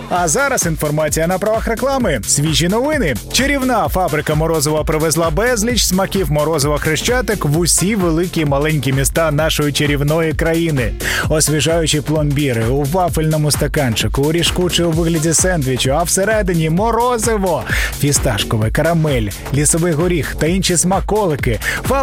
А зараз інформація на правах реклами. Свіжі новини. Чарівна фабрика морозива привезла безліч смаків морозива Хрещатик в усі великі і маленькі міста нашої чарівної країни. Освіжаючі пломбіри у вафельному стаканчику, у ріжку чи у вигляді сендвічу, а всередині морозиво, фісташкове, карамель, лісовий горіх та інші смаколики.